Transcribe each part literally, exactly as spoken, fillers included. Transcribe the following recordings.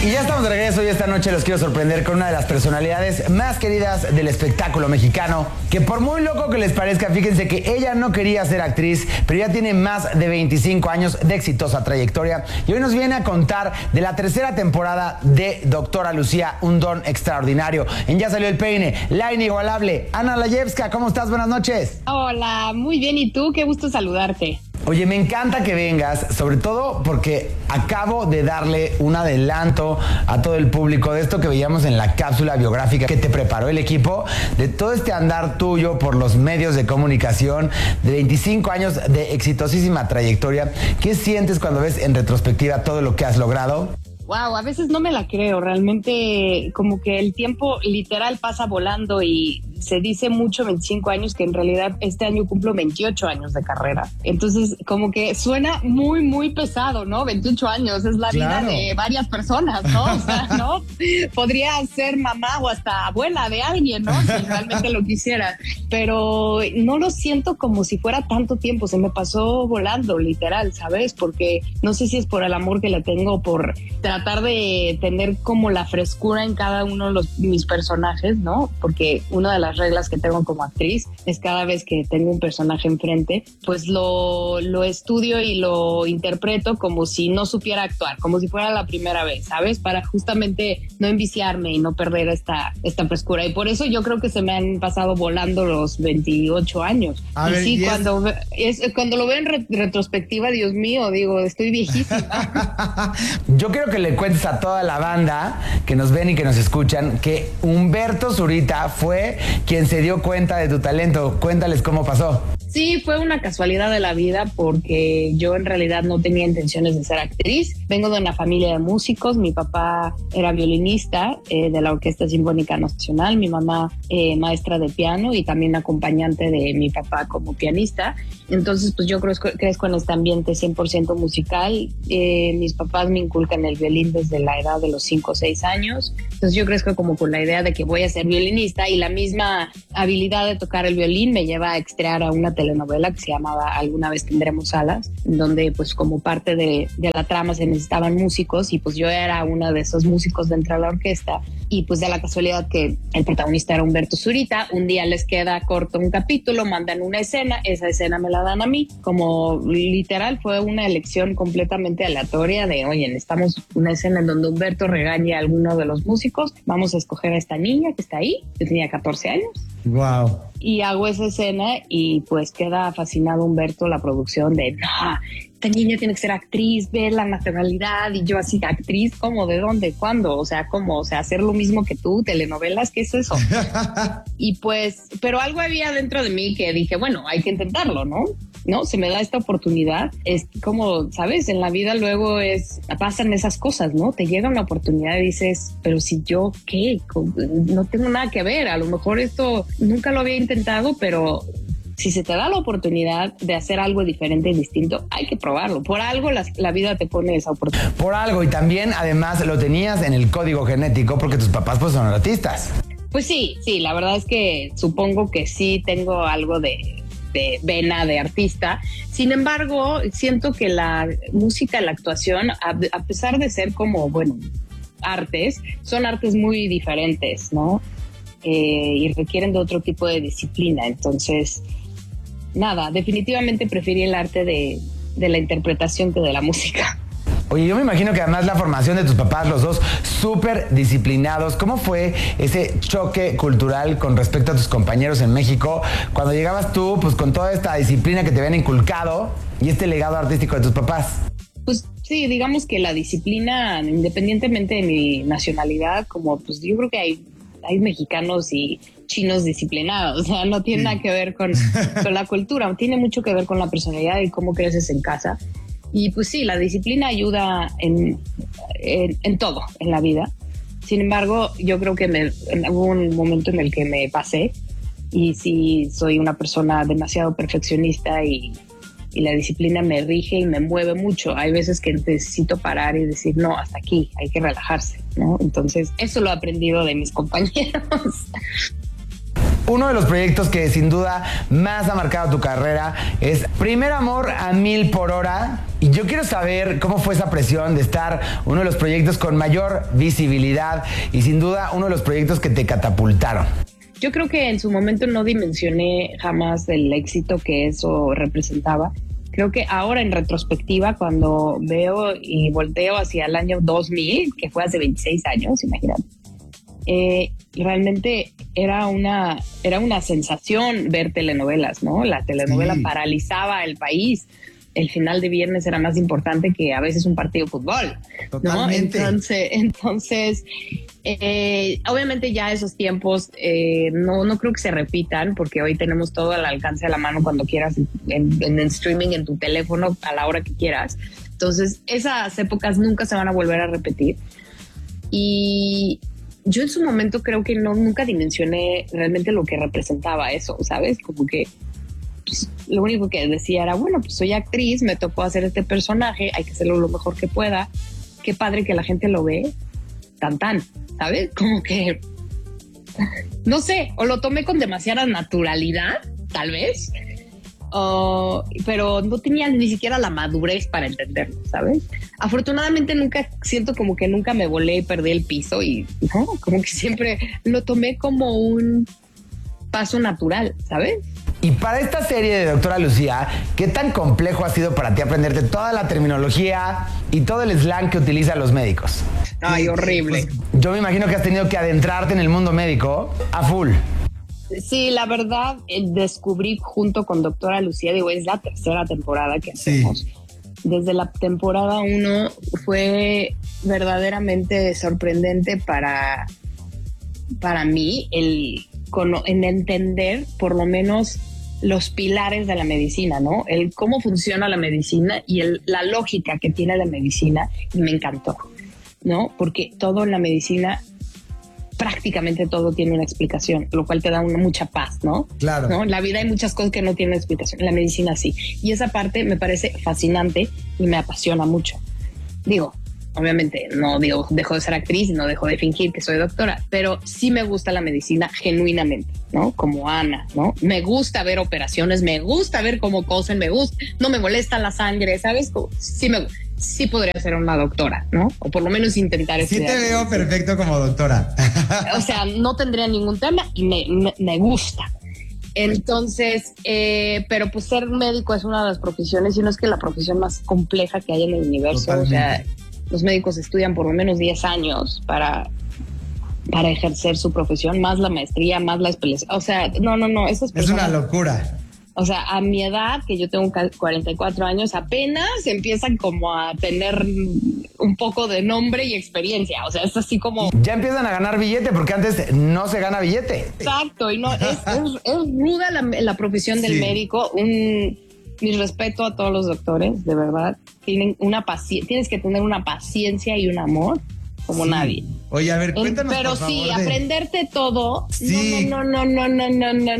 Y ya estamos de regreso y esta noche los quiero sorprender con una de las personalidades más queridas del espectáculo mexicano, que por muy loco que les parezca, fíjense que ella no quería ser actriz, pero ya tiene más de veinticinco años de exitosa trayectoria y hoy nos viene a contar de la tercera temporada de Doctora Lucía, un don extraordinario. En Ya Salió el Peine, la inigualable Ana Layevska. ¿Cómo estás? Buenas noches. Hola, muy bien. ¿Y tú? Qué gusto saludarte. Oye, me encanta que vengas, sobre todo porque acabo de darle un adelanto a todo el público de esto que veíamos en la cápsula biográfica que te preparó el equipo, de todo este andar tuyo por los medios de comunicación, de veinticinco años de exitosísima trayectoria. ¿Qué sientes cuando ves en retrospectiva todo lo que has logrado? Wow, a veces no me la creo, realmente como que el tiempo literal pasa volando y se dice mucho veinticinco años, que en realidad este año cumplo veintiocho años de carrera. Entonces como que suena muy, muy pesado, ¿no? veintiocho años es la claro. vida de varias personas, ¿no? O sea, ¿no? Podría ser mamá o hasta abuela de alguien, ¿no? Si realmente lo quisiera. Pero no lo siento como si fuera tanto tiempo, se me pasó volando, literal, ¿sabes? Porque no sé si es por el amor que le tengo, por tratar de tener como la frescura en cada uno de los, mis personajes, ¿no? Porque una de las reglas que tengo como actriz es cada vez que tengo un personaje enfrente, pues lo, lo estudio y lo interpreto como si no supiera actuar, como si fuera la primera vez, ¿sabes? Para justamente no enviciarme y no perder esta, esta frescura. Y por eso yo creo que se me han pasado volando los veintiocho años. A y ver, sí, y cuando, es... Es, cuando lo veo en re- retrospectiva, Dios mío, digo, estoy viejísima. Yo quiero que le cuentes a toda la banda que nos ven y que nos escuchan que Humberto Zurita fue quien se dio cuenta de tu talento. Cuéntales cómo pasó. Sí, fue una casualidad de la vida porque yo en realidad no tenía intenciones de ser actriz. Vengo de una familia de músicos. Mi papá era violinista eh, de la Orquesta Sinfónica Nacional, mi mamá eh, maestra de piano y también acompañante de mi papá como pianista. Entonces, pues yo crezco, crezco en este ambiente cien por ciento musical. Eh, mis papás me inculcan el violín desde la edad de los cinco o seis años. Entonces yo crezco como con la idea de que voy a ser violinista y la misma habilidad de tocar el violín me lleva a estrear a una telenovela que se llamaba Alguna vez tendremos alas, donde pues como parte de, de la trama se necesitaban músicos y pues yo era una de esos músicos dentro de la orquesta y pues de la casualidad que el protagonista era Humberto Zurita. Un día les queda corto un capítulo, mandan una escena, esa escena me la dan a mí, como literal fue una elección completamente aleatoria de, oye, necesitamos una escena en donde Humberto regañe a alguno de los músicos, vamos a escoger a esta niña que está ahí, yo tenía catorce años. Wow. Y hago esa escena y pues queda fascinado Humberto, la producción de, no, esta niña tiene que ser actriz, ver la naturalidad. Y yo así, actriz, ¿cómo? ¿De dónde? ¿Cuándo? O sea, ¿cómo? O sea, hacer lo mismo que tú, telenovelas, ¿qué es eso? Y pues, pero algo había dentro de mí que dije, bueno, hay que intentarlo, ¿no? No, se me da esta oportunidad. Es como, ¿sabes? En la vida luego es, pasan esas cosas, ¿no? Te llega una oportunidad y dices, pero si yo, ¿qué? No tengo nada que ver. A lo mejor esto nunca lo había intentado, pero si se te da la oportunidad de hacer algo diferente y distinto, hay que probarlo. Por algo la, la vida te pone esa oportunidad. Por algo, y también además lo tenías en el código genético porque tus papás pues son artistas. Pues sí, sí, la verdad es que supongo que sí tengo algo de... de vena de artista. Sin embargo, siento que la música, la actuación, a, a pesar de ser como, bueno, artes, son artes muy diferentes, ¿no? Eh, y requieren de otro tipo de disciplina. Entonces, nada, definitivamente preferí el arte de, de la interpretación que de la música. Oye, yo me imagino que además la formación de tus papás, los dos súper disciplinados, ¿cómo fue ese choque cultural con respecto a tus compañeros en México cuando llegabas tú, pues con toda esta disciplina que te habían inculcado y este legado artístico de tus papás? Pues sí, digamos que la disciplina, independientemente de mi nacionalidad, como pues yo creo que hay, hay mexicanos y chinos disciplinados, o sea, no tiene nada que ver con, con la cultura, tiene mucho que ver con la personalidad y cómo creces en casa. Y pues sí, la disciplina ayuda en, en, en todo en la vida. Sin embargo, yo creo que me, hubo un momento en el que me pasé y sí soy una persona demasiado perfeccionista y, y la disciplina me rige y me mueve mucho. Hay veces que necesito parar y decir, no, hasta aquí, hay que relajarse, ¿no? Entonces, eso lo he aprendido de mis compañeros. Uno de los proyectos que sin duda más ha marcado tu carrera es Primer Amor a Mil por Hora. Y yo quiero saber cómo fue esa presión de estar uno de los proyectos con mayor visibilidad y sin duda uno de los proyectos que te catapultaron. Yo creo que en su momento no dimensioné jamás el éxito que eso representaba. Creo que ahora en retrospectiva, cuando veo y volteo hacia el año dos mil, que fue hace veintiséis años, imagínate, eh, realmente era una, era una sensación ver telenovelas, ¿no? La telenovela sí. paralizaba el país. El final de viernes era más importante que a veces un partido de fútbol, Totalmente. ¿no? Entonces, entonces eh, obviamente ya esos tiempos eh, no, no creo que se repitan, porque hoy tenemos todo al alcance de la mano cuando quieras, en, en el streaming, en tu teléfono, a la hora que quieras. Entonces, esas épocas nunca se van a volver a repetir. Y yo en su momento creo que no, nunca dimensioné realmente lo que representaba eso, ¿sabes? Como que pues, lo único que decía era, bueno, pues soy actriz, me tocó hacer este personaje, hay que hacerlo lo mejor que pueda. Qué padre que la gente lo ve, tan tan, ¿sabes? Como que, no sé, o lo tomé con demasiada naturalidad, tal vez, uh, pero no tenía ni siquiera la madurez para entenderlo, ¿sabes? Afortunadamente nunca, siento como que nunca me volé y perdí el piso y, ¿no? Como que siempre lo tomé como un paso natural, ¿sabes? Y para esta serie de Doctora Lucía, ¿qué tan complejo ha sido para ti aprenderte toda la terminología y todo el slang que utilizan los médicos? Ay, horrible. Pues, yo me imagino que has tenido que adentrarte en el mundo médico a full. Sí, la verdad, eh, descubrí junto con Doctora Lucía, digo, es la tercera temporada que hacemos. Sí. Desde la temporada uno fue verdaderamente sorprendente para, para mí el, en entender por lo menos los pilares de la medicina, ¿no? El cómo funciona la medicina y el, la lógica que tiene la medicina, y me encantó, ¿no? Porque todo en la medicina, prácticamente todo tiene una explicación, lo cual te da una, mucha paz, ¿no? Claro. ¿No? En la vida hay muchas cosas que no tienen explicación, en la medicina sí. Y esa parte me parece fascinante y me apasiona mucho. Digo, obviamente no digo, dejo de ser actriz, no dejo de fingir que soy doctora, pero sí me gusta la medicina genuinamente, ¿no? Como Ana, ¿no? Me gusta ver operaciones, me gusta ver cómo cosen, me gusta, no me molesta la sangre, ¿sabes? Sí me sí podría ser una doctora, ¿no? O por lo menos intentar estudiar. Sí te veo perfecto como doctora. O sea, no tendría ningún tema y me, me, me gusta. Entonces, eh, pero pues ser médico es una de las profesiones, y no es que la profesión más compleja que hay en el universo. Totalmente. O sea, los médicos estudian por lo menos diez años para, para ejercer su profesión, más la maestría, más la especialización. O sea, no, no, no. Esas personas, es una locura. O sea, a mi edad, que yo tengo cuarenta y cuatro años, apenas empiezan como a tener un poco de nombre y experiencia. O sea, es así como... Ya empiezan a ganar billete, porque antes no se gana billete. Exacto, y no, es, es, es ruda la, la profesión del sí. médico. Un, mi respeto a todos los doctores, de verdad. Tienen una paci- tienes que tener una paciencia y un amor como sí. nadie. Oye, a ver, cuéntanos, Pero por favor, sí, de... aprenderte todo. Sí. No, no, no, no, no, no, no, no.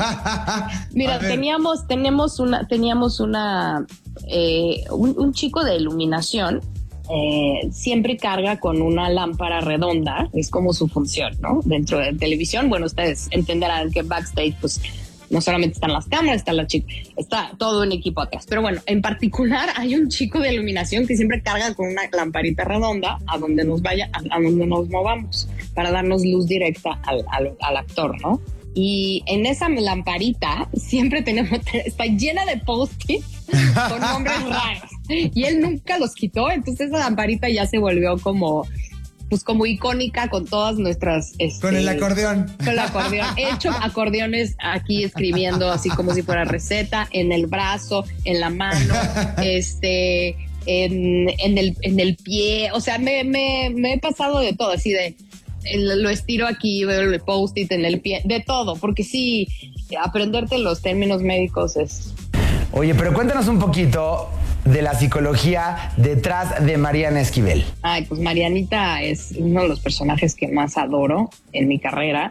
Mira, teníamos, tenemos una, teníamos una, eh, un, un chico de iluminación. Eh, siempre carga con una lámpara redonda, es como su función, ¿no? Dentro de televisión, bueno, ustedes entenderán que backstage, pues, no solamente están las cámaras, está la chica, está todo un equipo atrás. Pero bueno, en particular hay un chico de iluminación que siempre carga con una lamparita redonda a donde nos vaya, a, a donde nos movamos, para darnos luz directa al, al, al actor, ¿no? Y en esa lamparita siempre tenemos, está llena de post-its con nombres raros. Y él nunca los quitó, entonces esa lamparita ya se volvió como... pues como icónica con todas nuestras... Este, con el acordeón. Con el acordeón. He hecho acordeones aquí escribiendo así como si fuera receta, en el brazo, en la mano, este, en, en, el, en el pie. O sea, me, me, me he pasado de todo, así de... El, lo estiro aquí, veo el post-it en el pie, de todo, porque sí, aprenderte los términos médicos es... Oye, pero cuéntanos un poquito de la psicología detrás de Mariana Esquivel. Ay, pues Marianita es uno de los personajes que más adoro en mi carrera.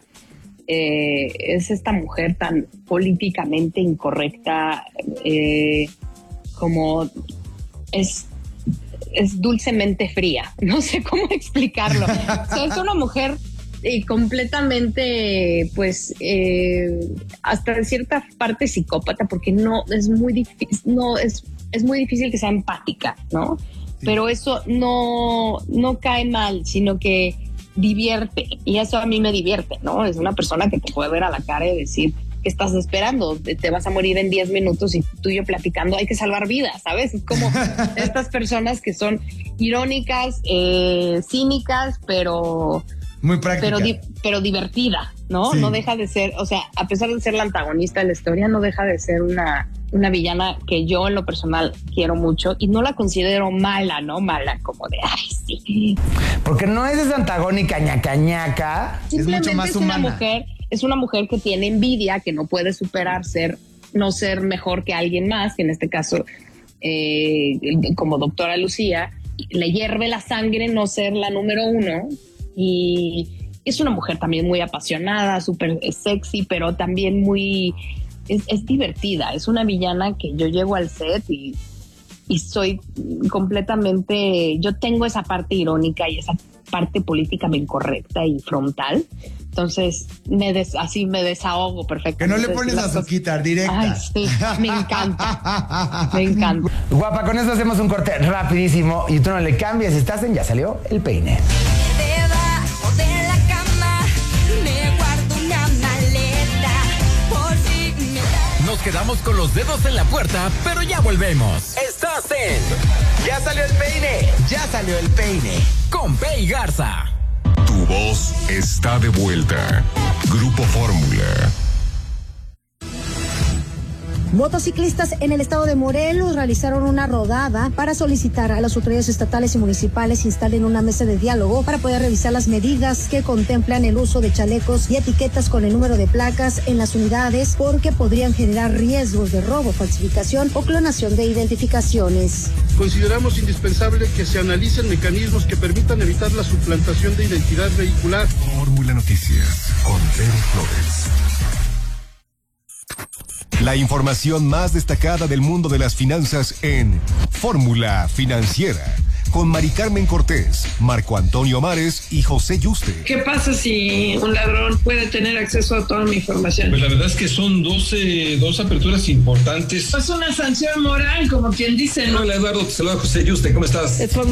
Eh, es esta mujer tan políticamente incorrecta, eh, como es, es dulcemente fría. No sé cómo explicarlo. O sea, es una mujer eh, completamente, pues, eh, hasta de cierta parte psicópata, porque no es muy difícil, no es es muy difícil que sea empática, ¿no? Sí. Pero eso no, no cae mal, sino que divierte, y eso a mí me divierte, ¿no? Es una persona que te puede ver a la cara y decir, ¿qué estás esperando? Te vas a morir en diez minutos y tú y yo platicando, hay que salvar vidas, ¿sabes? Es como estas personas que son irónicas, eh, cínicas, pero... Muy práctica. Pero, di, pero divertida, ¿no? Sí. No deja de ser, o sea, a pesar de ser la antagonista de la historia, no deja de ser una, una villana que yo en lo personal quiero mucho y no la considero mala, ¿no? Mala, como de, ay, sí. Porque no es esa antagónica ñaca ñaca. Simplemente es mucho más es humana. Una mujer, es una mujer que tiene envidia, que no puede superar ser, no ser mejor que alguien más, que en este caso, eh, como doctora Lucía, le hierve la sangre no ser la número uno. Y es una mujer también muy apasionada, súper sexy, pero también muy... Es, es divertida. Es una villana que yo llego al set y, y soy completamente... Yo tengo esa parte irónica y esa parte políticamente incorrecta y frontal. Entonces, me des, así me desahogo perfectamente. Que no le pones azuquita directa. Ay, sí, me encanta. Me encanta. Guapa, con eso hacemos un corte rapidísimo y tú no le cambies. Estás en Ya Salió el Peine. Nos quedamos con los dedos en la puerta, pero ya volvemos. Estás en Ya Salió el Peine. Ya Salió el Peine. Con Pei Garza. Tu voz está de vuelta. Grupo Fórmula. Motociclistas en el estado de Morelos realizaron una rodada para solicitar a las autoridades estatales y municipales instalen una mesa de diálogo para poder revisar las medidas que contemplan el uso de chalecos y etiquetas con el número de placas en las unidades porque podrían generar riesgos de robo, falsificación o clonación de identificaciones. Consideramos indispensable que se analicen mecanismos que permitan evitar la suplantación de identidad vehicular. Fórmula Noticias con Pedro Flores. La información más destacada del mundo de las finanzas en Fórmula Financiera con Mari Carmen Cortés, Marco Antonio Mares y José Yuste. ¿Qué pasa si un ladrón puede tener acceso a toda mi información? Pues la verdad es que son doce, dos aperturas importantes. Es una sanción moral, como quien dice, ¿no? Hola Eduardo, te saluda José Yuste, ¿cómo estás? Es